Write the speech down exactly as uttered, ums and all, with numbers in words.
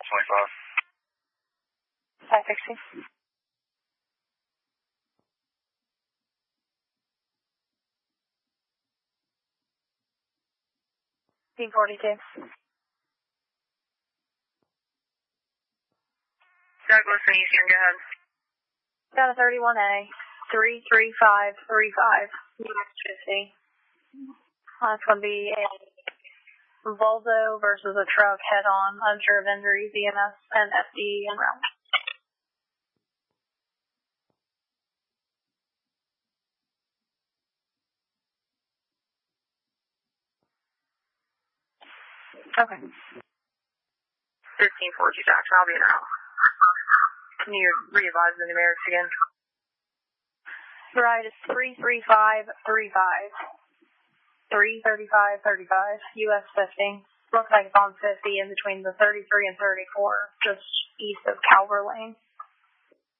twenty-five. five sixty. D forty-two. Douglas and Eastern, go ahead. Got a thirty-one A, three three five three five, U S fifty. That's going to be a Volvo versus a truck head-on, unsure of injuries, E M S, and F D E en route. Okay. fifteen forty Jackson, I'll be in route. Can you re-advise the numerics again? Right, it's three three five three five. three thirty-five thirty-five, U S fifty. Looks like it's on fifty in between the thirty-three and thirty-four, just east of Calver Lane.